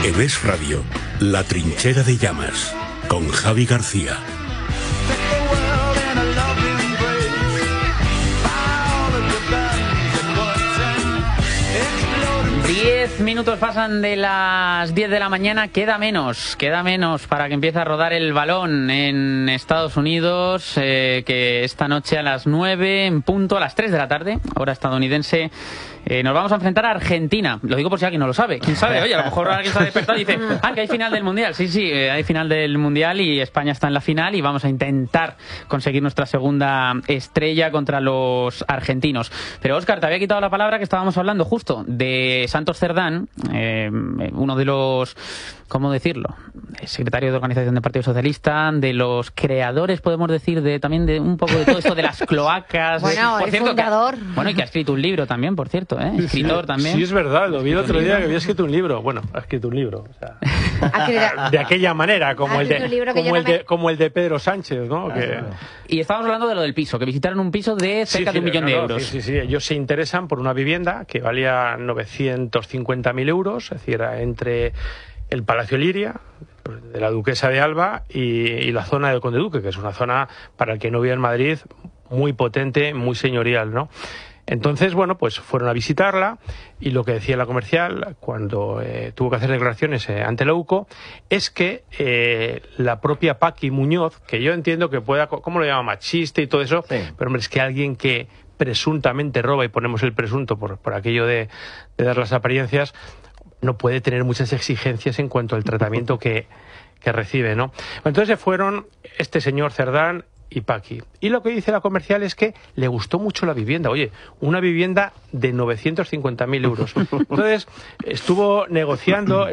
En Es Radio, La Trinchera de Llamas, con Javi García. 10 minutos pasan de las 10 de la mañana, queda menos para que empiece a rodar el balón en Estados Unidos, que esta noche a las 9 en punto, a las 3 de la tarde, hora estadounidense, nos vamos a enfrentar a Argentina. Lo digo por si alguien no lo sabe. ¿Quién sabe? Oye, a lo mejor alguien se ha despertado y dice, que hay final del Mundial. Sí, hay final del Mundial y España está en la final y vamos a intentar conseguir nuestra segunda estrella contra los argentinos. Pero, Óscar, te había quitado la palabra, que estábamos hablando justo de Santos Cerdán, uno de los, ¿cómo decirlo?, secretario de organización del Partido Socialista, de los creadores, podemos decir, también de un poco de todo esto de las cloacas. Bueno, por el cierto, fundador. Y que ha escrito un libro también, por cierto, escritor también. Sí, es verdad, lo vi el otro día que había escrito un libro. Bueno, ha escrito un libro, o sea, de aquella manera, como el de Pedro Sánchez, ¿no? Y estábamos hablando de lo del piso, que visitaron un piso de cerca de 1 millón de euros. Sí, ellos se interesan por una vivienda que valía 950.000 euros, es decir, entre el Palacio Liria, de la Duquesa de Alba, y la zona del Conde Duque, que es una zona, para el que no vive en Madrid, muy potente, muy señorial, ¿no? Entonces, bueno, pues fueron a visitarla y lo que decía la comercial cuando tuvo que hacer declaraciones ante la UCO es que la propia Paqui Muñoz, que yo entiendo que pueda, ¿cómo lo llama?, machista y todo eso, sí. Pero hombre, es que alguien que presuntamente roba, y ponemos el presunto por aquello de dar las apariencias, no puede tener muchas exigencias en cuanto al tratamiento que recibe, ¿no? Entonces fueron este señor Cerdán y Paqui. Y lo que dice la comercial es que le gustó mucho la vivienda. Oye, una vivienda de 950.000 euros. Entonces, estuvo negociando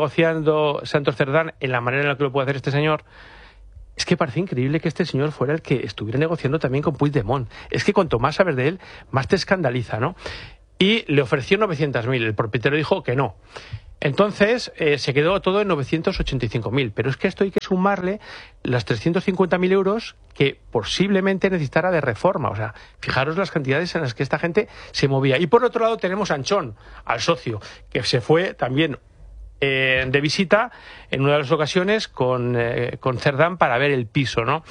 Santos Cerdán en la manera en la que lo puede hacer este señor. Es que parece increíble que este señor fuera el que estuviera negociando también con Puigdemont. Es que cuanto más sabes de él, más te escandaliza, ¿no? Y le ofreció 900.000. El propietario dijo que no. Entonces, se quedó todo en 985.000. Pero es que esto hay que sumarle las 350.000 euros que posiblemente necesitara de reforma. O sea, fijaros las cantidades en las que esta gente se movía. Y por otro lado tenemos a Anchón, al socio, que se fue también de visita en una de las ocasiones con Cerdán para ver el piso, ¿no?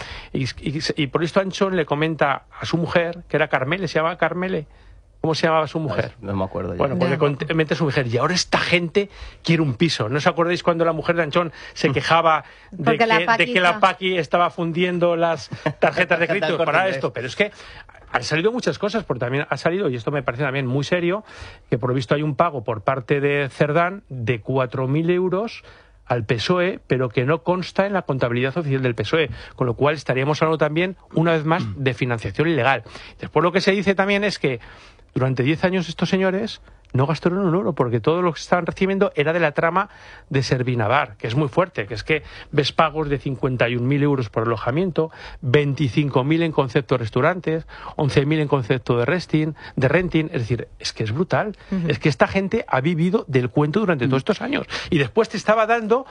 Y por esto Anchón le comenta a su mujer, que era Carmele, se llamaba Carmele. ¿Cómo se llamaba su mujer? No me acuerdo. Bueno, pues le comenta a su mujer, y ahora esta gente quiere un piso. ¿No os acordáis cuando la mujer de Anchón se quejaba de que la Paqui estaba fundiendo las tarjetas de crédito para esto? Pero es que han salido muchas cosas, porque también ha salido, y esto me parece también muy serio, que por lo visto hay un pago por parte de Cerdán de 4.000 euros al PSOE, pero que no consta en la contabilidad oficial del PSOE, con lo cual estaríamos hablando también, una vez más, de financiación ilegal. Después lo que se dice también es que durante 10 años estos señores no gastaron un euro, porque todo lo que estaban recibiendo era de la trama de Servinavar, que es muy fuerte, que es que ves pagos de 51.000 euros por alojamiento, 25.000 en concepto de restaurantes, 11.000 en concepto de renting, es decir, es que es brutal. Es que esta gente ha vivido del cuento durante todos estos años, y después te estaba dando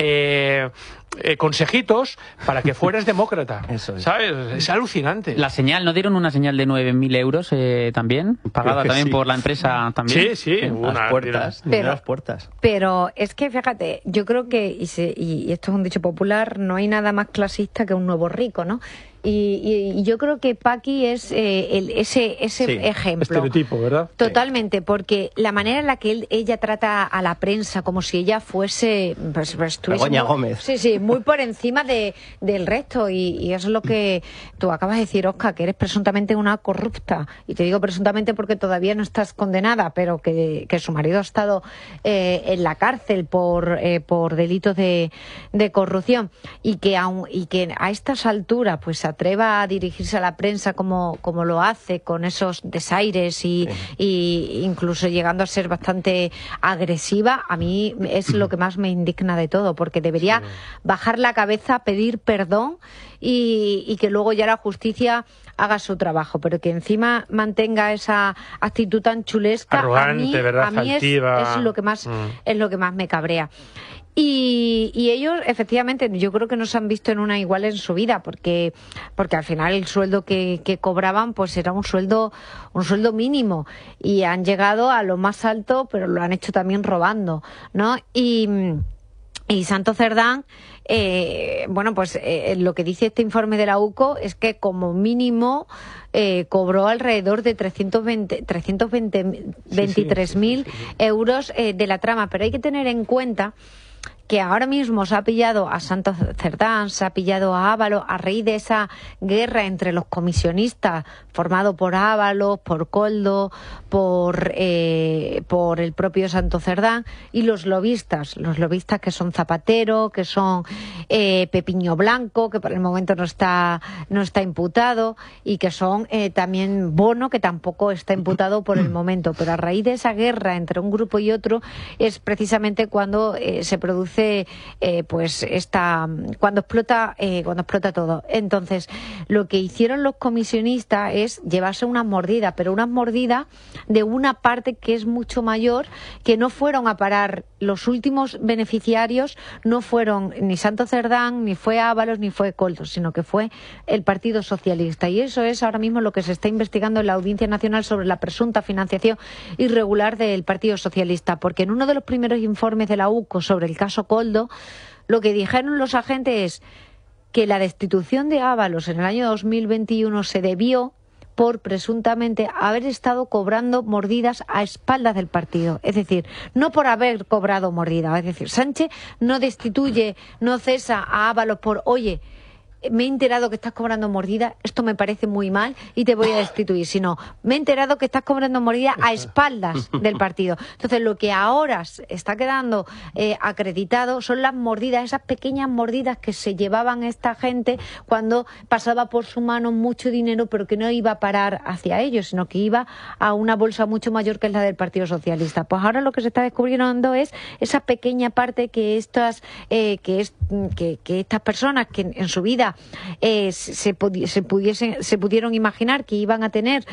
consejitos para que fueras demócrata. Eso es. ¿Sabes? Es alucinante. La señal, ¿no dieron una señal de 9.000 euros también? Pagada también por la empresa también. Sí, las puertas. Pero es que, fíjate, yo creo que, y esto es un dicho popular, no hay nada más clasista que un nuevo rico, ¿no? Y yo creo que Paqui es ese ejemplo. Estereotipo, ¿verdad? Totalmente, porque la manera en la que ella trata a la prensa como si ella fuese... Begoña Gómez. Sí, muy por encima del resto. Y eso es lo que tú acabas de decir, Óscar, que eres presuntamente una corrupta. Y te digo presuntamente porque todavía no estás condenada, pero que su marido ha estado en la cárcel por delitos de corrupción. Y que a estas alturas pues atreva a dirigirse a la prensa como lo hace, con esos desaires y incluso llegando a ser bastante agresiva, a mí es lo que más me indigna de todo, porque debería bajar la cabeza, pedir perdón y que luego ya la justicia haga su trabajo, pero que encima mantenga esa actitud tan chulesca, arrogante, ¿verdad? A mí es lo que más me cabrea. Y ellos, efectivamente, yo creo que no se han visto en una igual en su vida, porque al final el sueldo que cobraban pues era un sueldo mínimo, y han llegado a lo más alto, pero lo han hecho también robando, ¿no? Y Santos Cerdán, bueno, pues lo que dice este informe de la UCO es que como mínimo cobró alrededor de 323.000 euros de la trama, pero hay que tener en cuenta que ahora mismo se ha pillado a Santos Cerdán, se ha pillado a Ábalos a raíz de esa guerra entre los comisionistas formado por Ábalos, por Koldo, por el propio Santos Cerdán, y los lobistas que son Zapatero, que son Pepiño Blanco, que por el momento no está imputado, y que son también Bono, que tampoco está imputado por el momento. Pero a raíz de esa guerra entre un grupo y otro es precisamente cuando se produce cuando explota todo. Entonces, lo que hicieron los comisionistas es llevarse unas mordidas, pero unas mordidas de una parte que es mucho mayor, que no fueron a parar. Los últimos beneficiarios no fueron ni Santos Cerdán, ni fue Ábalos, ni fue Koldo, sino que fue el Partido Socialista. Y eso es ahora mismo lo que se está investigando en la Audiencia Nacional sobre la presunta financiación irregular del Partido Socialista, porque en uno de los primeros informes de la UCO sobre el caso Koldo, lo que dijeron los agentes es que la destitución de Ábalos en el año 2021 se debió por presuntamente haber estado cobrando mordidas a espaldas del partido. Es decir, no por haber cobrado mordidas. Es decir, Sánchez no destituye, no cesa a Ábalos por, oye, me he enterado que estás cobrando mordidas, esto me parece muy mal y te voy a destituir, sino me he enterado que estás cobrando mordidas a espaldas del partido. Entonces, lo que ahora está quedando acreditado son las mordidas, esas pequeñas mordidas que se llevaban esta gente cuando pasaba por su mano mucho dinero, pero que no iba a parar hacia ellos, sino que iba a una bolsa mucho mayor, que es la del Partido Socialista. Pues ahora lo que se está descubriendo es esa pequeña parte que estas personas que en su vida se pudieron imaginar que iban a tener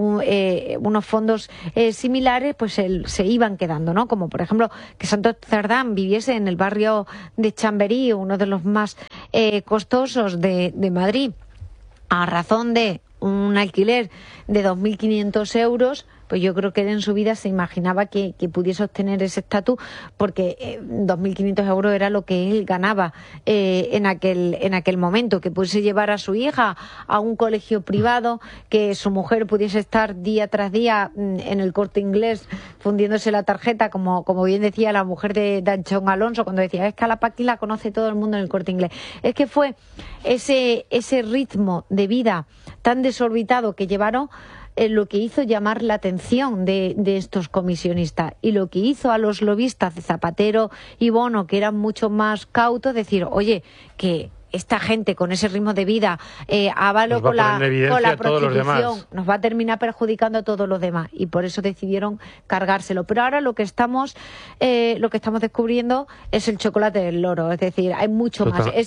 unos fondos similares, pues se iban quedando, ¿no? Como por ejemplo que Santos Cerdán viviese en el barrio de Chamberí, uno de los más costosos de Madrid, a razón de un alquiler de 2.500 euros, pues yo creo que él en su vida se imaginaba que pudiese obtener ese estatus, porque 2.500 euros era lo que él ganaba en aquel momento, que pudiese llevar a su hija a un colegio privado, que su mujer pudiese estar día tras día en el Corte Inglés fundiéndose la tarjeta, como bien decía la mujer de Danchón Alonso, cuando decía, es que a la Paqui la conoce todo el mundo en el Corte Inglés. Es que fue ese ritmo de vida tan desorbitado que llevaron lo que hizo llamar la atención de estos comisionistas, y lo que hizo a los lobistas de Zapatero y Bono, que eran mucho más cautos, decir, oye, que esta gente con ese ritmo de vida, Ábalos con la prostitución, nos va a terminar perjudicando a todos los demás, y por eso decidieron cargárselo. Pero ahora lo que estamos descubriendo es el chocolate del loro, es decir, hay mucho más. Es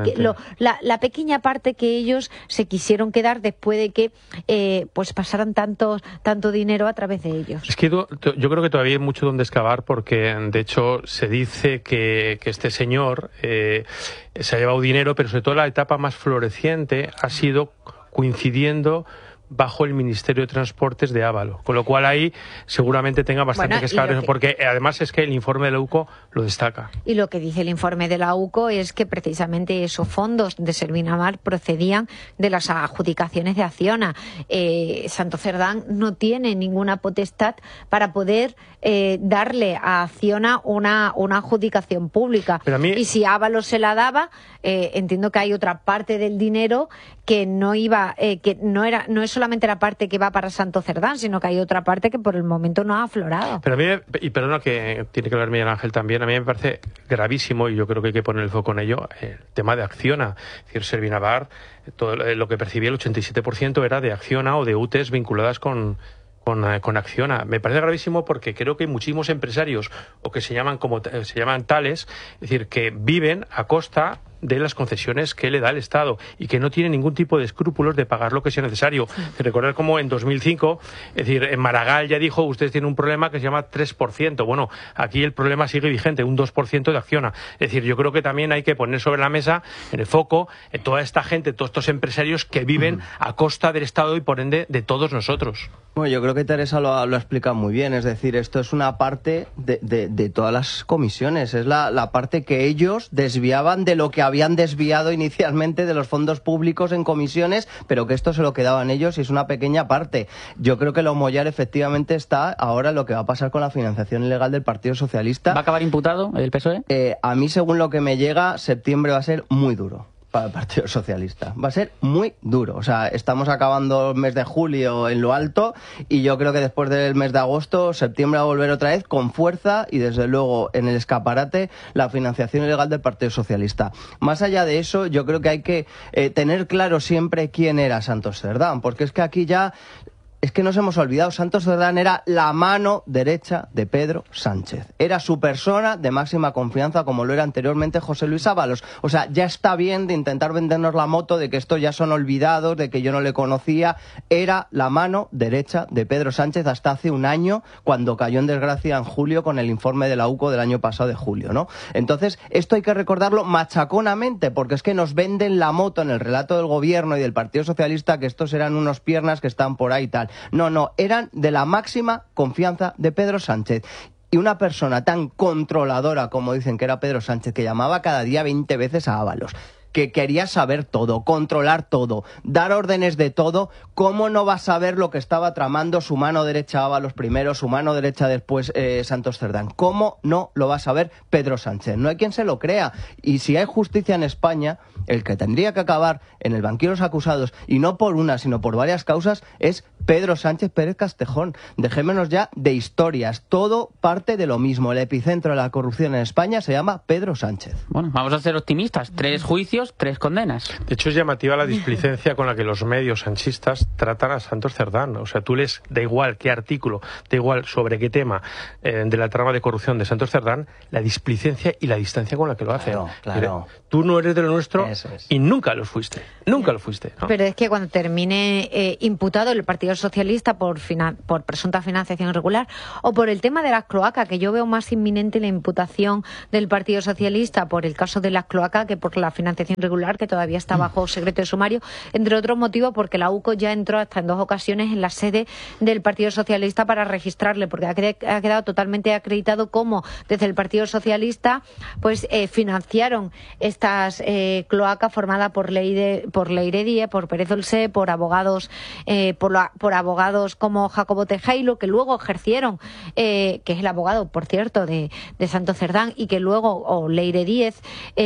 la pequeña parte que ellos se quisieron quedar después de que pues pasaran tanto dinero a través de ellos. Es que yo creo que todavía hay mucho donde excavar, porque de hecho se dice que este señor se ha llevado dinero, pero sobre todo la etapa más floreciente ha sido coincidiendo bajo el Ministerio de Transportes de Ábalos, con lo cual ahí seguramente tenga bastante que escalar, porque además es que el informe de la UCO lo destaca. Y lo que dice el informe de la UCO es que precisamente esos fondos de Servinamar procedían de las adjudicaciones de Acciona. Santos Cerdán no tiene ninguna potestad para poder darle a Acciona una adjudicación pública. Y si Ábalos se la daba, entiendo que hay otra parte del dinero que no iba, que no es solamente la parte que va para Santos Cerdán, sino que hay otra parte que por el momento no ha aflorado. Pero a mí, y perdona que tiene que hablar Miguel Ángel también, a mí me parece gravísimo, y yo creo que hay que poner el foco en ello, el tema de Acciona. Es decir, Servinamar, todo lo que percibía el 87% era de Acciona o de UTEs vinculadas con Acciona. Me parece gravísimo porque creo que hay muchísimos empresarios, o que se llaman tales, es decir, que viven a costa de las concesiones que le da el Estado y que no tiene ningún tipo de escrúpulos de pagar lo que sea necesario. Recordar cómo en 2005, es decir, en Maragall ya dijo, ustedes tienen un problema que se llama 3%. Bueno, aquí el problema sigue vigente, un 2% de Acciona. Es decir, yo creo que también hay que poner sobre la mesa, en el foco, toda esta gente, todos estos empresarios que viven a costa del Estado y por ende de todos nosotros. Bueno, yo creo que Teresa lo ha explicado muy bien. Es decir, esto es una parte de todas las comisiones. Es la parte que ellos desviaban de lo que habían desviado inicialmente de los fondos públicos en comisiones, pero que esto se lo quedaban ellos y es una pequeña parte. Yo creo que lo Mollar efectivamente está ahora lo que va a pasar con la financiación ilegal del Partido Socialista. ¿Va a acabar imputado el PSOE? A mí, según lo que me llega, septiembre va a ser muy duro para el Partido Socialista. Va a ser muy duro. O sea, estamos acabando el mes de julio en lo alto y yo creo que después del mes de agosto, septiembre va a volver otra vez con fuerza y desde luego en el escaparate la financiación ilegal del Partido Socialista. Más allá de eso, yo creo que hay que tener claro siempre quién era Santos Cerdán, porque es que aquí ya... Es que nos hemos olvidado, Santos Cerdán era la mano derecha de Pedro Sánchez. Era su persona de máxima confianza, como lo era anteriormente José Luis Ábalos. O sea, ya está bien de intentar vendernos la moto de que estos ya son olvidados, de que yo no le conocía. Era la mano derecha de Pedro Sánchez hasta hace un año, cuando cayó en desgracia en julio con el informe de la UCO del año pasado de julio, ¿no? Entonces, esto hay que recordarlo machaconamente, porque es que nos venden la moto en el relato del gobierno y del Partido Socialista que estos eran unos piernas que están por ahí y tal. No, eran de la máxima confianza de Pedro Sánchez. Y una persona tan controladora como dicen que era Pedro Sánchez, que llamaba cada día 20 veces a Ábalos, que quería saber todo, controlar todo, dar órdenes de todo, ¿cómo no va a saber lo que estaba tramando su mano derecha Ábalos primero, su mano derecha después Santos Cerdán? ¿Cómo no lo va a saber Pedro Sánchez? No hay quien se lo crea. Y si hay justicia en España, el que tendría que acabar en el banquillo de los acusados, y no por una, sino por varias causas, es Pedro Sánchez Pérez Castejón. Dejémonos ya de historias. Todo parte de lo mismo. El epicentro de la corrupción en España se llama Pedro Sánchez. Bueno, vamos a ser optimistas. 3 juicios, 3 condenas. De hecho, es llamativa la displicencia con la que los medios sanchistas tratan a Santos Cerdán. O sea, tú lees, da igual qué artículo, da igual sobre qué tema de la trama de corrupción de Santos Cerdán, la displicencia y la distancia con la que lo hacen. Claro. Tú no eres de lo nuestro y nunca lo fuiste. Nunca lo fuiste, ¿no? Pero es que cuando termine imputado el Partido Socialista por presunta financiación irregular o por el tema de las cloacas, que yo veo más inminente la imputación del Partido Socialista por el caso de las cloacas que por la financiación irregular, que todavía está bajo secreto de sumario, entre otros motivos porque la UCO ya entró hasta en 2 ocasiones en la sede del Partido Socialista para registrarle, porque ha quedado totalmente acreditado cómo desde el Partido Socialista pues financiaron estas cloacas formadas por Leire Díez, por Pérez Dolcé, por abogados por abogados como Jacobo Tejero, que luego ejercieron, que es el abogado, por cierto, de Santos Cerdán, y que luego, o Leire Díez,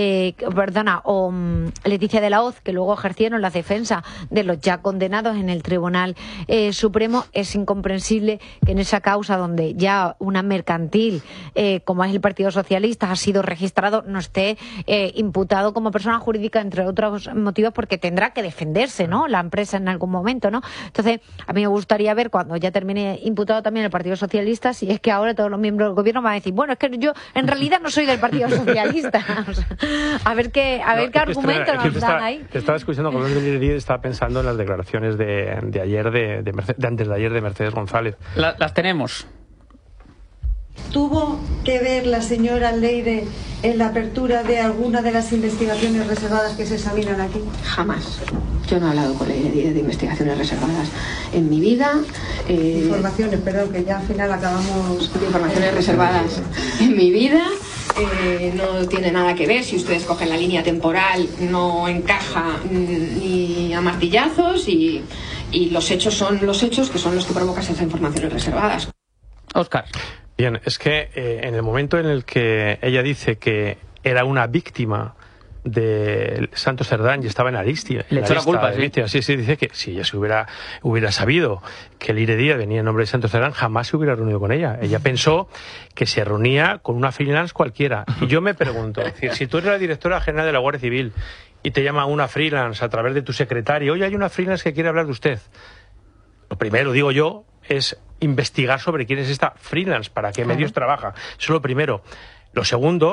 o Leticia de la Hoz, que luego ejercieron la defensa de los ya condenados en el Tribunal Supremo. Es incomprensible que en esa causa donde ya una mercantil, como es el Partido Socialista, ha sido registrado, no esté imputado como persona jurídica, entre otros motivos, porque tendrá que defenderse, ¿no?, la empresa en algún momento, ¿no? Entonces, a mí me gustaría ver, cuando ya termine imputado también el Partido Socialista, si es que ahora todos los miembros del gobierno van a decir, bueno, es que yo en realidad no soy del Partido Socialista. O sea, a ver qué argumento nos dan ahí. Te estaba escuchando con los de Lidia, estaba pensando en las declaraciones de antes de ayer de Mercedes González. Las tenemos. ¿Tuvo que ver la señora Leire en la apertura de alguna de las investigaciones reservadas que se examinan aquí? Jamás. Yo no he hablado con Leire de investigaciones reservadas en mi vida. Informaciones, perdón, que ya al final acabamos... De informaciones reservadas en mi vida. No tiene nada que ver. Si ustedes cogen la línea temporal, no encaja ni a martillazos y los hechos son los hechos, que son los que provocan esas informaciones reservadas. Óscar. Bien, es que en el momento en el que ella dice que era una víctima de Santos Cerdán y estaba en la lista, le echó la culpa, sí, dice que si ella se hubiera sabido que Leire Díez venía en nombre de Santos Cerdán, jamás se hubiera reunido con ella. Ella pensó que se reunía con una freelance cualquiera. Y yo me pregunto, es decir, si tú eres la directora general de la Guardia Civil y te llama una freelance a través de tu secretario, oye, hay una freelance que quiere hablar de usted. Lo primero, digo yo, es investigar sobre quién es esta freelance, para qué medios trabaja. Eso es lo primero. Lo segundo,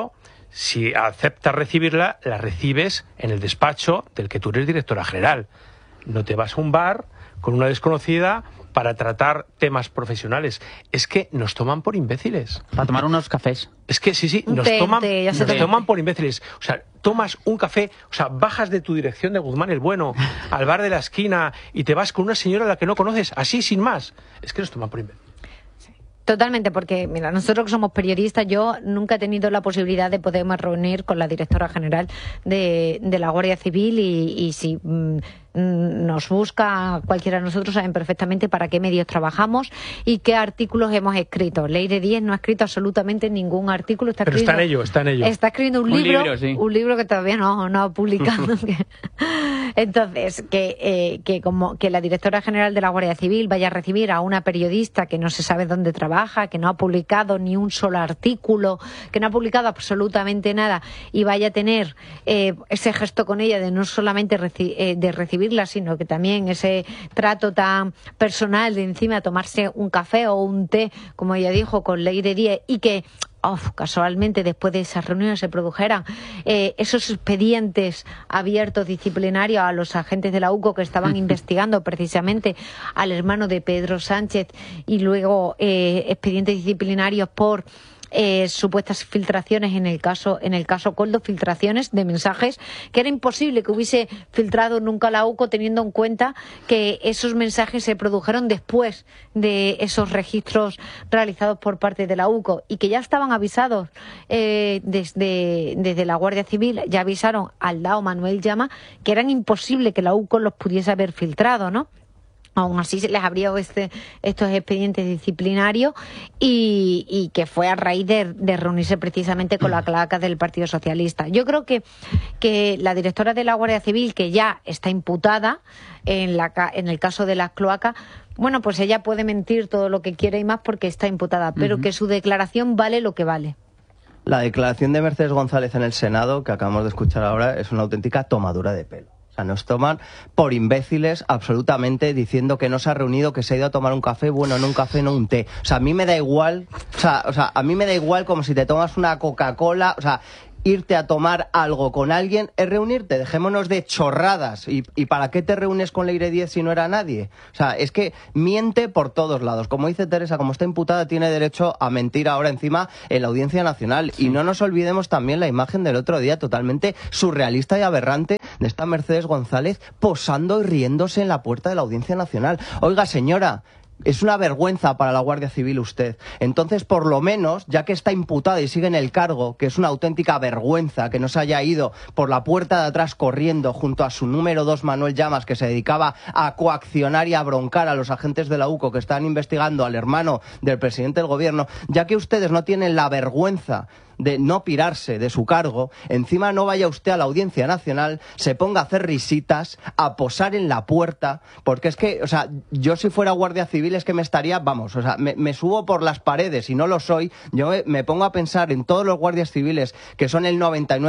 Si aceptas recibirla, la recibes en el despacho del que tú eres directora general. No te vas a un bar con una desconocida para tratar temas profesionales. Es que nos toman por imbéciles. Para tomar unos cafés. Es que sí, nos toman por imbéciles. O sea, tomas un café, o sea, bajas de tu dirección de Guzmán el Bueno al bar de la esquina y te vas con una señora a la que no conoces, así, sin más. Es que nos toman por imbéciles. Totalmente, porque mira, nosotros que somos periodistas, yo nunca he tenido la posibilidad de poderme reunir con la directora general de la Guardia Civil y si nos busca cualquiera de nosotros, saben perfectamente para qué medios trabajamos y qué artículos hemos escrito. Leire Díez no ha escrito absolutamente ningún artículo. Pero está en ello. Está escribiendo un libro, sí. Un libro que todavía no ha publicado. Entonces, que la directora general de la Guardia Civil vaya a recibir a una periodista que no se sabe dónde trabaja, que no ha publicado ni un solo artículo, que no ha publicado absolutamente nada y vaya a tener ese gesto con ella de no solamente de recibirla, sino que también ese trato tan personal de encima tomarse un café o un té, como ella dijo, con Leire Díez y que casualmente después de esas reuniones se produjeran esos expedientes abiertos disciplinarios a los agentes de la UCO que estaban investigando precisamente al hermano de Pedro Sánchez y luego expedientes disciplinarios por supuestas filtraciones en el caso Koldo, filtraciones de mensajes que era imposible que hubiese filtrado nunca la UCO, teniendo en cuenta que esos mensajes se produjeron después de esos registros realizados por parte de la UCO y que ya estaban avisados desde la Guardia Civil, ya avisaron al DAO Manuel Llama que era imposible que la UCO los pudiese haber filtrado, ¿no? Aún así se les abrió estos expedientes disciplinarios y que fue a raíz de reunirse precisamente con la cloaca del Partido Socialista. Yo creo que la directora de la Guardia Civil, que ya está imputada en el caso de las cloacas, bueno, pues ella puede mentir todo lo que quiera y más porque está imputada, pero que su declaración vale lo que vale. La declaración de Mercedes González en el Senado, que acabamos de escuchar ahora, es una auténtica tomadura de pelo. O sea, nos toman por imbéciles absolutamente diciendo que no se ha reunido, que se ha ido a tomar un café, bueno, no un café, no un té. O sea, a mí me da igual, a mí me da igual como si te tomas una Coca-Cola, o sea, irte a tomar algo con alguien es reunirte, dejémonos de chorradas. ¿Y para qué te reúnes con Leire Díez si no era nadie? O sea, es que miente por todos lados. Como dice Teresa, como está imputada, tiene derecho a mentir ahora encima en la Audiencia Nacional. Sí. Y no nos olvidemos también la imagen del otro día totalmente surrealista y aberrante de esta Mercedes González posando y riéndose en la puerta de la Audiencia Nacional. Oiga, señora, es una vergüenza para la Guardia Civil usted. Entonces, por lo menos, ya que está imputada y sigue en el cargo, que es una auténtica vergüenza que no se haya ido por la puerta de atrás corriendo junto a su número 2, Manuel Llamas, que se dedicaba a coaccionar y a broncar a los agentes de la UCO que están investigando al hermano del presidente del gobierno, ya que ustedes no tienen la vergüenza de no pirarse de su cargo, encima no vaya usted a la Audiencia Nacional, se ponga a hacer risitas, a posar en la puerta, porque es que, o sea, yo si fuera Guardia Civil es que me estaría, vamos, o sea, me subo por las paredes y no lo soy, yo me pongo a pensar en todos los guardias civiles, que son el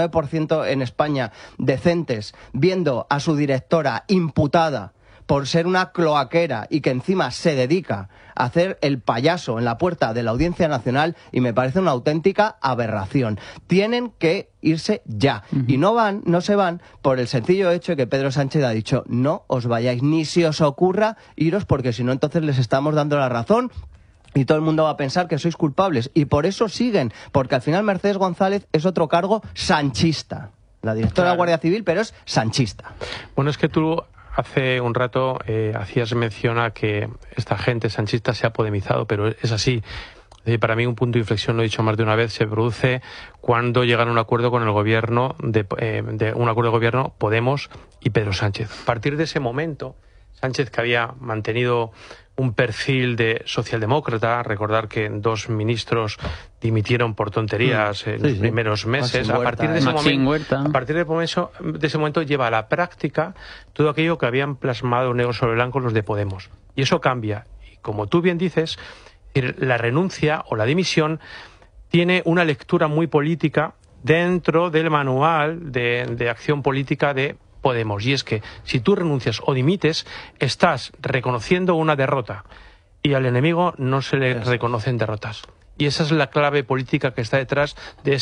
99% en España, decentes, viendo a su directora imputada por ser una cloaquera y que encima se dedica a hacer el payaso en la puerta de la Audiencia Nacional, y me parece una auténtica aberración. Tienen que irse ya. Y no se van por el sencillo hecho de que Pedro Sánchez ha dicho no os vayáis, ni se os ocurra iros, porque si no entonces les estamos dando la razón y todo el mundo va a pensar que sois culpables. Y por eso siguen, porque al final Mercedes González es otro cargo sanchista. La directora de la Guardia Civil, pero es sanchista. Bueno, es que tú hace un rato hacías mención a que esta gente sanchista se ha podemizado, pero es así. Para mí un punto de inflexión, lo he dicho más de una vez, se produce cuando llegan a un acuerdo con el gobierno, un acuerdo de gobierno Podemos y Pedro Sánchez. A partir de ese momento, Sánchez, que había mantenido un perfil de socialdemócrata, recordar que 2 ministros dimitieron por tonterías en los primeros meses, a partir de ese momento lleva a la práctica todo aquello que habían plasmado negro sobre blanco los de Podemos. Y eso cambia. Y como tú bien dices, la renuncia o la dimisión tiene una lectura muy política dentro del manual de acción política de Podemos, y es que si tú renuncias o dimites, estás reconociendo una derrota, y al enemigo no se le reconocen derrotas. Y esa es la clave política que está detrás de esa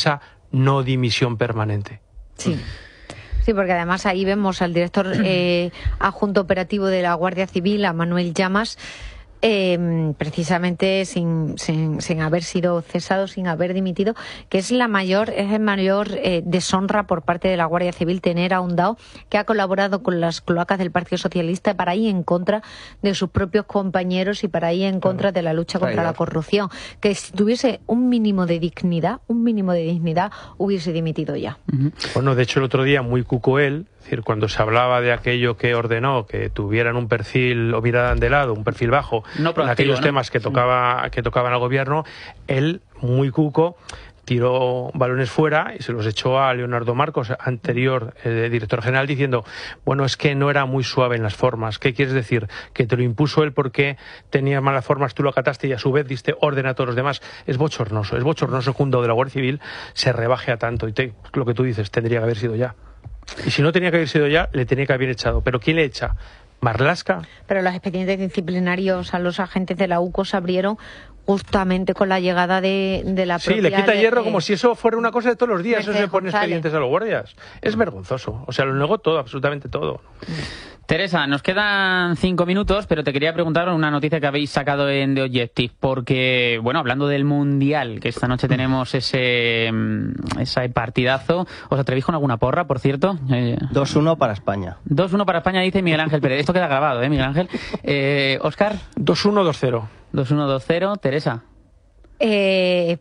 no dimisión permanente. Sí. Sí, porque además ahí vemos al director adjunto operativo de la Guardia Civil, a Manuel Llamas, precisamente sin haber sido cesado, sin haber dimitido, que es el mayor deshonra por parte de la Guardia Civil tener a un DAO que ha colaborado con las cloacas del Partido Socialista para ir en contra de sus propios compañeros y para ir en contra de la lucha contra la corrupción. Que si tuviese un mínimo de dignidad, hubiese dimitido ya. Bueno, de hecho el otro día muy cuco él, es decir, cuando se hablaba de aquello que ordenó, que tuvieran un perfil o mirada de lado, un perfil bajo, no proactivo, en aquellos ¿no? temas que tocaban al gobierno, él, muy cuco, tiró balones fuera y se los echó a Leonardo Marcos, anterior director general, diciendo, bueno, es que no era muy suave en las formas. ¿Qué quieres decir? Que te lo impuso él porque tenía malas formas, tú lo acataste y a su vez diste orden a todos los demás. Es bochornoso que un DAO de la Guardia Civil se rebaje a tanto. Y lo que tú dices, tendría que haber sido ya. Y si no tenía que haber sido ya, le tenía que haber echado. ¿Pero quién le echa? ¿Marlaska? Pero los expedientes disciplinarios a los agentes de la UCO se abrieron justamente con la llegada de la propia... Sí, le quita hierro como si eso fuera una cosa de todos los días. Eso se pone González. expedientes a los guardias. Es vergonzoso. O sea, lo negó todo, absolutamente todo. Teresa, nos quedan 5 minutos, pero te quería preguntar una noticia que habéis sacado en The Objective, porque, bueno, hablando del Mundial, que esta noche tenemos ese partidazo, ¿os atrevéis con alguna porra, por cierto? 2-1 para España. 2-1 para España, dice Miguel Ángel Pérez. Esto queda grabado, Miguel Ángel. ¿Óscar? 2-1, 2-0. 2-1, 2-0. Teresa. Que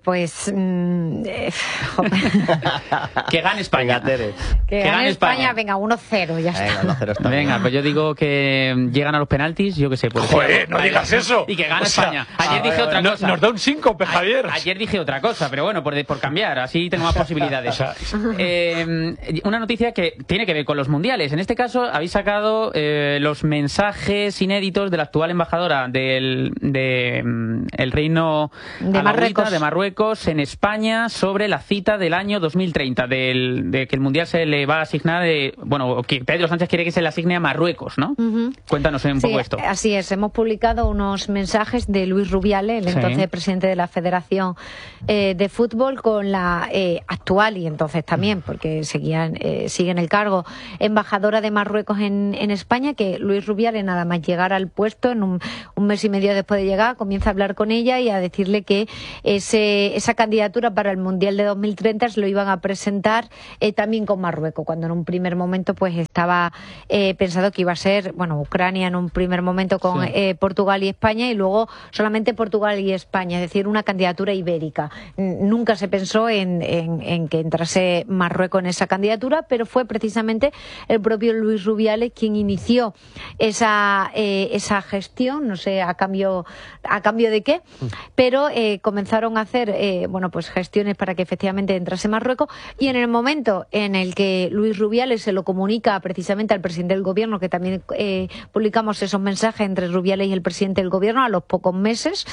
gane España. Venga, que gane España. Venga, 1-0, ya está. Venga, 1-0 está bien. Venga, pues yo digo que llegan a los penaltis, yo qué sé. Pues, ¡Joder, no digas eso! Y que gane O sea, España. Ayer dije otra cosa. Nos da un síncope, Javier. Ayer dije otra cosa, pero bueno, por cambiar, así tengo más posibilidades. Una noticia que tiene que ver con los mundiales. En este caso, habéis sacado los mensajes inéditos de la actual embajadora del Reino de Marruecos en España sobre la cita del año 2030, de que el mundial se le va a asignar, que Pedro Sánchez quiere que se le asigne a Marruecos, ¿no? Cuéntanos un poco esto. Así es, hemos publicado unos mensajes de Luis Rubiales, el entonces presidente de la Federación de Fútbol, con la actual y entonces también, porque sigue en el cargo, embajadora de Marruecos en España, que Luis Rubiales, nada más llegar al puesto, en un mes y medio después de llegar, comienza a hablar con ella y a decirle que esa candidatura para el Mundial de 2030 se lo iban a presentar también con Marruecos, cuando en un primer momento pues estaba pensado que iba a ser, Ucrania en un primer momento con Portugal y España, y luego solamente Portugal y España, es decir, una candidatura ibérica. Nunca se pensó en que entrase Marruecos en esa candidatura, pero fue precisamente el propio Luis Rubiales quien inició esa gestión, no sé a cambio de qué, pero comenzaron a hacer gestiones para que efectivamente entrase Marruecos, y en el momento en el que Luis Rubiales se lo comunica precisamente al presidente del gobierno, que también publicamos esos mensajes entre Rubiales y el presidente del gobierno a los pocos meses,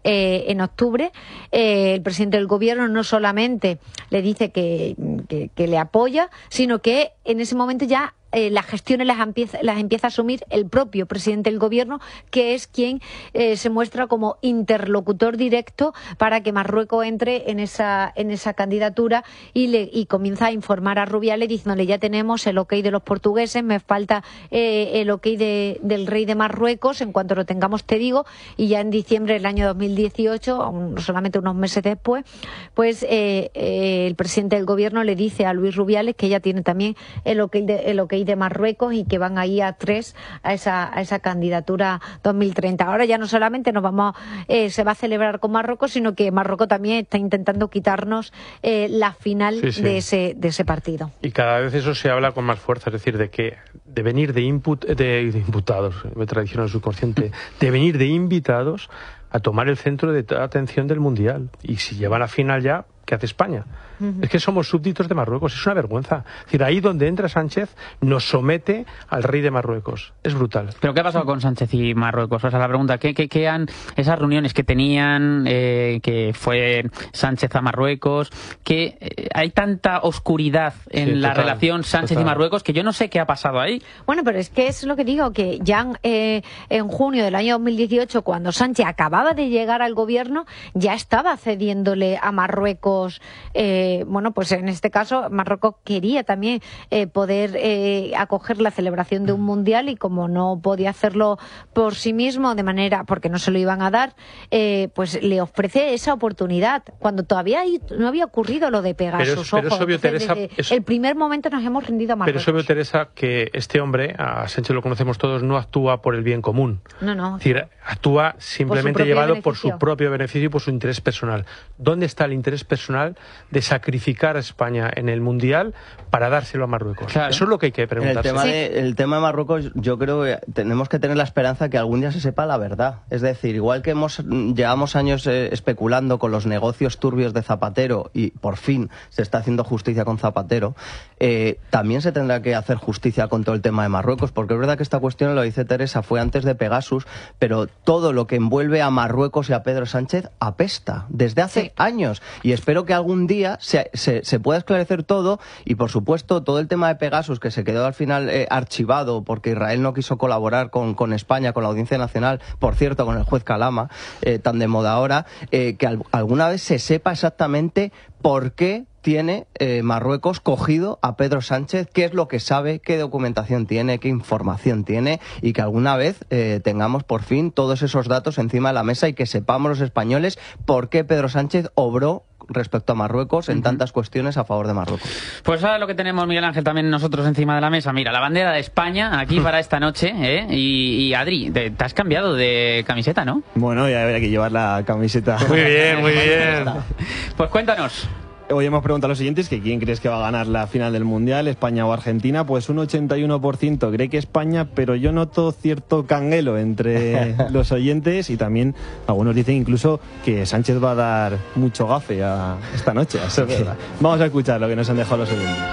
en octubre, el presidente del gobierno no solamente le dice que le apoya, sino que en ese momento ya las gestiones las empieza a asumir el propio presidente del gobierno, que es quien se muestra como interlocutor directo para que Marruecos entre en esa candidatura, y comienza a informar a Rubiales diciéndole: ya tenemos el ok de los portugueses, me falta el ok del rey de Marruecos, en cuanto lo tengamos te digo. Y ya en diciembre del año 2018, solamente unos meses después, pues el presidente del gobierno le dice a Luis Rubiales que ya tiene también el ok de Marruecos y que van ahí a 3 a esa candidatura 2030. Ahora ya no solamente se va a celebrar con Marruecos, sino que Marruecos también está intentando quitarnos la final de ese partido. Y cada vez eso se habla con más fuerza, es decir, de venir de imputados, me traicionó el subconsciente, de venir de invitados a tomar el centro de atención del Mundial. Y si llevan a la final ya, ¿qué hace España? Es que somos súbditos de Marruecos, es una vergüenza. Es decir, ahí donde entra Sánchez nos somete al rey de Marruecos. Es brutal. ¿Pero qué ha pasado con Sánchez y Marruecos? O sea, la pregunta, ¿qué han esas reuniones que tenían, que fue Sánchez a Marruecos, que hay tanta oscuridad en la relación Sánchez y Marruecos que yo no sé qué ha pasado ahí? Bueno, pero es que es lo que digo, que ya en junio del año 2018, cuando Sánchez acababa de llegar al gobierno, ya estaba cediéndole a Marruecos bueno, pues en este caso Marruecos quería también poder acoger la celebración de un mundial, y como no podía hacerlo por sí mismo de manera, porque no se lo iban a dar, pues le ofrece esa oportunidad cuando todavía no había ocurrido lo de Pegasus. Pero es obvio, Teresa, desde el primer momento nos hemos rendido a Marruecos. Pero es obvio, Teresa, que este hombre, a Sánchez lo conocemos todos, no actúa por el bien común. No. Es decir, actúa simplemente llevado por su propio beneficio y por su interés personal. ¿Dónde está el interés personal de sacrificar a España en el mundial para dárselo a Marruecos? Claro. Eso es lo que hay que preguntarse. El tema de Marruecos, yo creo que tenemos que tener la esperanza que algún día se sepa la verdad. Es decir, igual que llevamos años especulando con los negocios turbios de Zapatero, y por fin se está haciendo justicia con Zapatero, también se tendrá que hacer justicia con todo el tema de Marruecos, porque es verdad que esta cuestión, lo dice Teresa, fue antes de Pegasus, pero todo lo que envuelve a Marruecos y a Pedro Sánchez apesta desde hace años, y espero que algún día se pueda esclarecer todo. Y por supuesto todo el tema de Pegasus, que se quedó al final archivado porque Israel no quiso colaborar con España, con la Audiencia Nacional, por cierto con el juez Calama, tan de moda ahora, que alguna vez se sepa exactamente por qué tiene Marruecos cogido a Pedro Sánchez, qué es lo que sabe, qué documentación tiene, qué información tiene, y que alguna vez tengamos por fin todos esos datos encima de la mesa y que sepamos los españoles por qué Pedro Sánchez obró respecto a Marruecos en tantas cuestiones a favor de Marruecos. Pues ahora lo que tenemos, Miguel Ángel, también nosotros encima de la mesa. Mira, la bandera de España aquí para esta noche, y Adri, te has cambiado de camiseta, ¿no? Bueno, ya habría que llevar la camiseta. Muy bien, muy bien. Pues cuéntanos. Hoy hemos preguntado a los oyentes que quién crees que va a ganar la final del Mundial, España o Argentina. Pues un 81% cree que España, pero yo noto cierto canguelo entre los oyentes, y también algunos dicen incluso que Sánchez va a dar mucho gafe esta noche. Así que vamos a escuchar lo que nos han dejado los oyentes.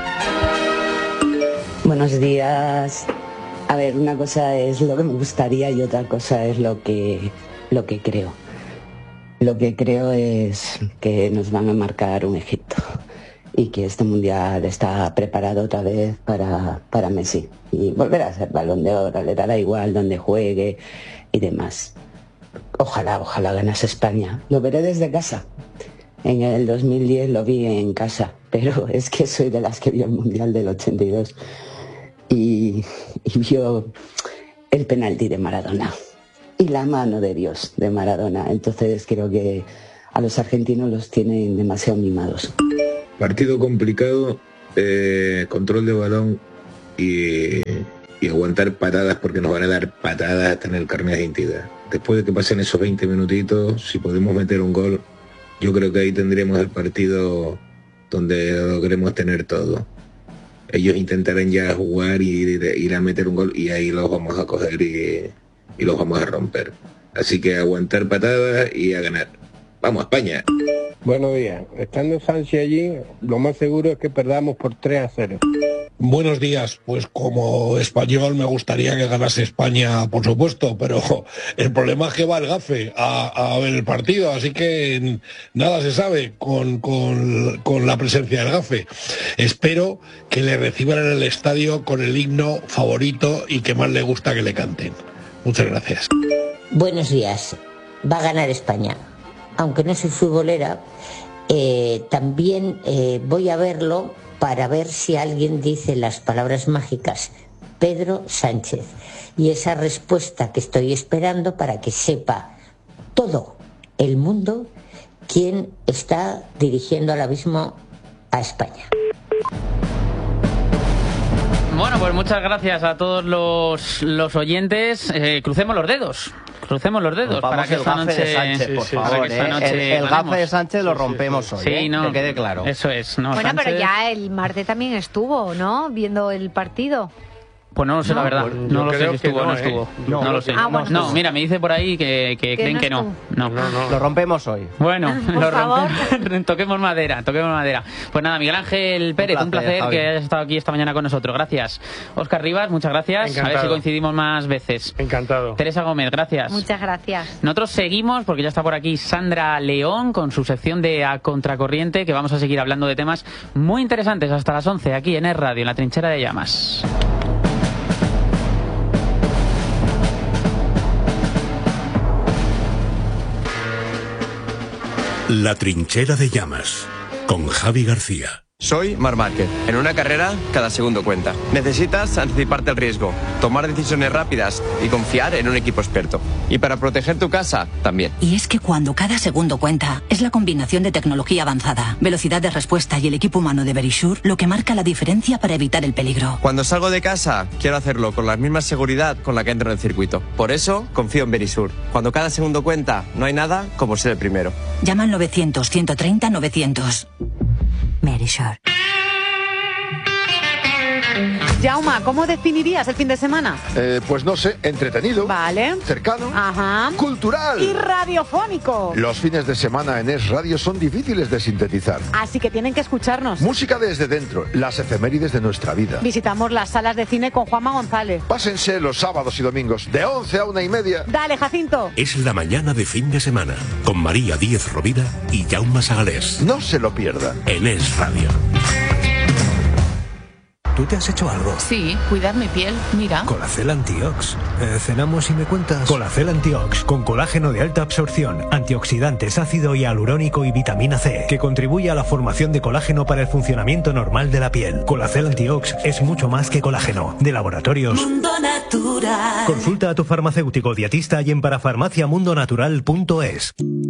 Buenos días. A ver, una cosa es lo que me gustaría y otra cosa es lo que creo. Lo que creo es que nos van a marcar un Egipto y que este mundial está preparado otra vez para Messi y volver a ser Balón de Oro, le dará igual donde juegue y demás. Ojalá ganase España. Lo veré desde casa. En el 2010 lo vi en casa, pero es que soy de las que vio el mundial del 82 y vio el penalti de Maradona y la mano de Dios de Maradona. Entonces creo que a los argentinos los tienen demasiado mimados. Partido complicado, control de balón y aguantar patadas, porque nos van a dar patadas hasta en el carnet de identidad. Después de que pasen esos 20 minutitos, si podemos meter un gol, yo creo que ahí tendremos el partido donde lo queremos tener todo. Ellos intentarán ya jugar y ir a meter un gol, y ahí los vamos a coger y los vamos a romper. Así que aguantar patadas y a ganar. ¡Vamos, España! Buenos días. Estando Sánchez allí, lo más seguro es que perdamos por 3-0. Buenos días. Pues como español me gustaría que ganase España, por supuesto, pero el problema es que va el gafe a ver el partido, así que nada se sabe con la presencia del gafe. Espero que le reciban en el estadio con el himno favorito y que más le gusta que le canten. Muchas gracias. Buenos días. Va a ganar España. Aunque no soy futbolera, también voy a verlo para ver si alguien dice las palabras mágicas Pedro Sánchez. Y esa respuesta que estoy esperando para que sepa todo el mundo quién está dirigiendo ahora mismo a España. Bueno, pues muchas gracias a todos los oyentes. Crucemos los dedos. Crucemos los dedos para que esta noche... de Sánchez, por favor, el gafe de Sánchez lo rompemos hoy, sí, no, que quede claro. Eso es. No, bueno, Sánchez... pero ya el martes también estuvo, ¿no? Viendo el partido. Pues no lo sé, la verdad. No lo sé si estuvo o no estuvo. No lo sé. No, mira, me dice por ahí que creen que no. No. Lo rompemos hoy. Bueno, lo rompemos. Toquemos madera. Pues nada, Miguel Ángel Pérez, un placer Javi, que hayas estado aquí esta mañana con nosotros. Gracias. Óscar Rivas, muchas gracias. Encantado. A ver si coincidimos más veces. Encantado. Teresa Gómez, gracias. Muchas gracias. Nosotros seguimos, porque ya está por aquí Sandra León con su sección de A Contracorriente, que vamos a seguir hablando de temas muy interesantes hasta las 11 aquí en Es Radio, en la Trinchera de Llamas. La Trinchera de Llamas, con Javi García. Soy Marc Márquez. En una carrera, cada segundo cuenta. Necesitas anticiparte al riesgo, tomar decisiones rápidas y confiar en un equipo experto. Y para proteger tu casa, también. Y es que cuando cada segundo cuenta, es la combinación de tecnología avanzada, velocidad de respuesta y el equipo humano de Verisure lo que marca la diferencia para evitar el peligro. Cuando salgo de casa, quiero hacerlo con la misma seguridad con la que entro en el circuito. Por eso, confío en Verisure. Cuando cada segundo cuenta, no hay nada como ser el primero. Llama al 900-130-900. Verisure. Jauma, ¿cómo definirías el fin de semana? Pues no sé, entretenido. Vale. Cercano. Ajá. Cultural. Y radiofónico. Los fines de semana en Es Radio son difíciles de sintetizar. Así que tienen que escucharnos. Música desde dentro, las efemérides de nuestra vida. Visitamos las salas de cine con Juanma González. Pásense los sábados y domingos, de 11 a 1:30. Dale, Jacinto. Es la mañana de fin de semana, con María Díez Rovira y Jaume Sagalés. No se lo pierda. En Es Radio. ¿Tú te has hecho algo? Sí, cuidar mi piel, mira. Colacel Antiox. Cenamos y me cuentas. Colacel Antiox, con colágeno de alta absorción, antioxidantes, ácido hialurónico y vitamina C, que contribuye a la formación de colágeno para el funcionamiento normal de la piel. Colacel Antiox es mucho más que colágeno. De Laboratorios Mundo Natural. Consulta a tu farmacéutico dietista y en parafarmaciamundonatural.es.